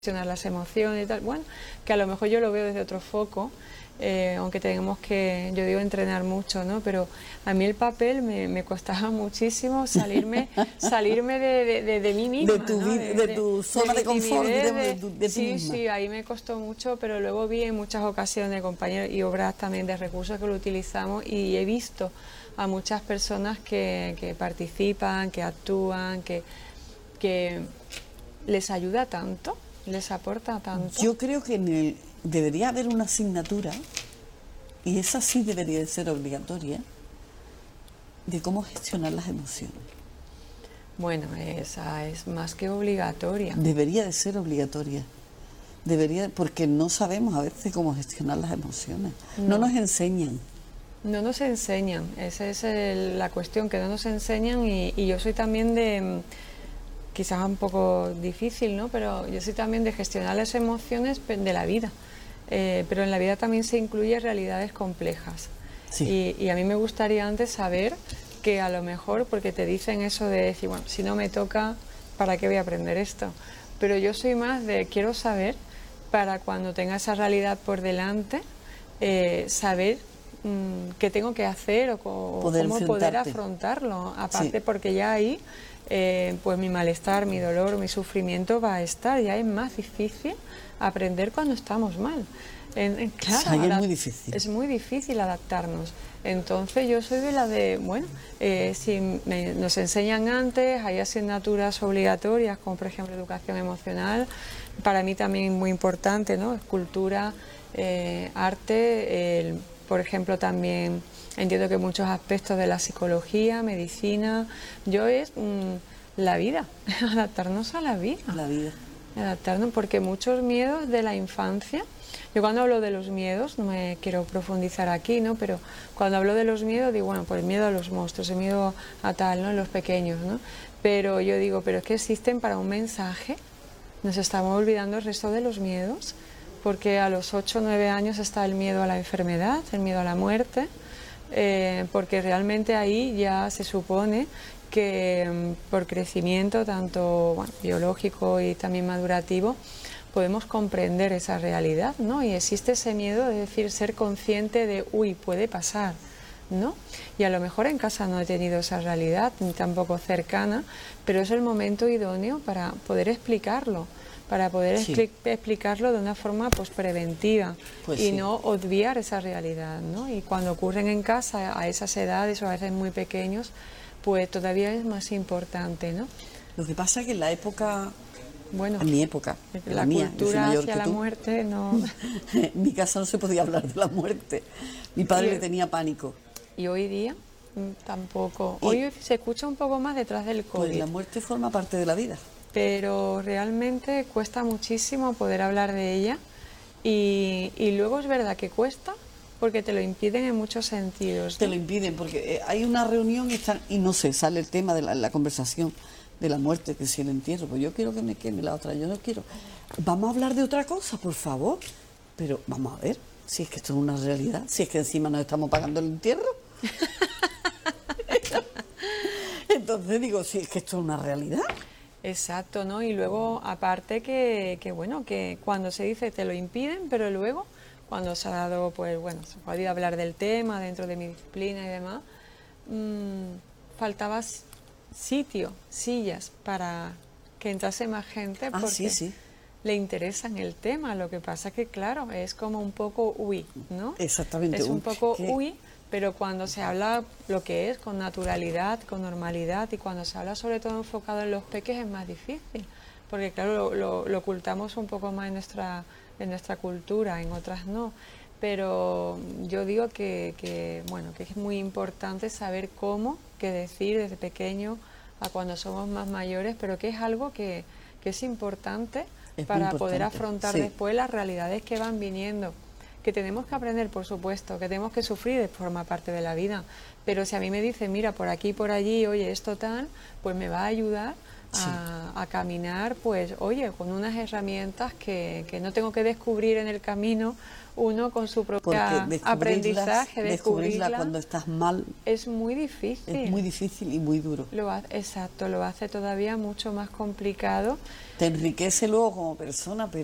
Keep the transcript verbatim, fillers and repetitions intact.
gestionar las emociones y tal, bueno, que a lo mejor yo lo veo desde otro foco, eh, aunque tenemos que, yo digo, entrenar mucho, ¿no? Pero a mí el papel me, me costaba muchísimo salirme salirme de, de, de, de mí misma, de tu, ¿no? de, de tu zona de, de confort, timidez, de, de, de, de sí, ti misma. Sí, ahí me costó mucho, pero luego vi en muchas ocasiones compañeros y obras también de recursos que lo utilizamos y he visto a muchas personas que, que participan, que actúan, que, que les ayuda tanto. ¿Les aporta tanto? Yo creo que en el, debería haber una asignatura, y esa sí debería de ser obligatoria, de cómo gestionar las emociones. Bueno, esa es más que obligatoria. Debería de ser obligatoria. Debería, porque no sabemos a veces cómo gestionar las emociones. No, no nos enseñan. No nos enseñan. Esa es el, la cuestión, que no nos enseñan y, y yo soy también de... quizás un poco difícil, ¿no? Pero yo soy también de gestionar las emociones de la vida, eh, pero en la vida también se incluye realidades complejas. Sí. Y, y a mí me gustaría antes saber que a lo mejor, porque te dicen eso de decir, bueno, si no me toca, ¿para qué voy a aprender esto? Pero yo soy más de, quiero saber, para cuando tenga esa realidad por delante, eh, saber mmm, qué tengo que hacer o, o poder cómo poder afrontarlo. Aparte, sí. Porque ya ahí... Eh, pues mi malestar, mi dolor, mi sufrimiento va a estar. Ya es más difícil aprender cuando estamos mal. En, en, claro, sí, es muy difícil. Es muy difícil adaptarnos. Entonces yo soy de la de, bueno, eh, si me, nos enseñan antes, hay asignaturas obligatorias, como por ejemplo educación emocional, para mí también muy importante, ¿no? Cultura, eh, arte, el, por ejemplo también... Entiendo que muchos aspectos de la psicología, medicina, yo es mmm, la vida, adaptarnos a la vida. La vida. Adaptarnos, porque muchos miedos de la infancia, yo cuando hablo de los miedos, no me quiero profundizar aquí, ¿no? Pero cuando hablo de los miedos, digo, bueno, pues el miedo a los monstruos, el miedo a tal, ¿no? Los pequeños, ¿no? Pero yo digo, pero es que existen para un mensaje, nos estamos olvidando el resto de los miedos, porque a los ocho o nueve años está el miedo a la enfermedad, el miedo a la muerte. Eh, porque realmente ahí ya se supone que um, por crecimiento tanto bueno, biológico y también madurativo podemos comprender esa realidad, ¿no? Y existe ese miedo de decir, ser consciente de, uy, puede pasar, ¿no? Y a lo mejor en casa no he tenido esa realidad, ni tampoco cercana, pero es el momento idóneo para poder explicarlo, para poder sí. expli explicarlo de una forma pues preventiva pues y sí. no obviar esa realidad, ¿no? Y cuando ocurren en casa a esas edades o a veces muy pequeños, pues todavía es más importante, ¿no? Lo que pasa es que en la época, bueno, en mi época, la, la mía, cultura hacia la muerte, no. En mi casa no se podía hablar de la muerte. Mi padre y, le tenía pánico. Y hoy día tampoco. Y, hoy se escucha un poco más detrás del COVID. Pues la muerte forma parte de la vida. Pero realmente cuesta muchísimo poder hablar de ella y, y luego es verdad que cuesta porque te lo impiden en muchos sentidos, ¿no? Te lo impiden porque hay una reunión y, están, y no sé, sale el tema de la, la conversación de la muerte, que si el entierro, pues yo quiero que me queme, la otra yo no quiero. Vamos a hablar de otra cosa, por favor, pero vamos a ver si es que esto es una realidad, si es que encima nos estamos pagando el entierro. Entonces digo, si es que esto es una realidad. Exacto, ¿no? Y luego, aparte que, que, bueno, que cuando se dice te lo impiden, pero luego, cuando se ha dado, pues, bueno, se ha podido hablar del tema dentro de mi disciplina y demás, mmm, faltaba sitio, sillas, para que entrase más gente porque ah, sí, sí. le interesa en el tema. Lo que pasa es que, claro, es como un poco uy, ¿no? Exactamente. Es un poco ¿Qué? uy. Pero cuando se habla lo que es, con naturalidad, con normalidad, y cuando se habla sobre todo enfocado en los peques es más difícil, porque claro, lo, lo, lo ocultamos un poco más en nuestra, en nuestra cultura, en otras no. Pero yo digo que, que, bueno, que es muy importante saber cómo, qué decir desde pequeño a cuando somos más mayores, pero que es algo que, que es importante es para importante. poder afrontar sí. después las realidades que van viniendo. Que tenemos que aprender, por supuesto, que tenemos que sufrir, forma parte de la vida, pero si a mí me dicen, mira, por aquí, por allí, oye, esto tal, pues me va a ayudar a, a caminar, pues oye, con unas herramientas que, que no tengo que descubrir en el camino uno con su propio aprendizaje, descubrirla cuando estás mal es muy difícil. Es muy difícil y muy duro. Lo hace, exacto, lo hace todavía mucho más complicado. Te enriquece luego como persona, pero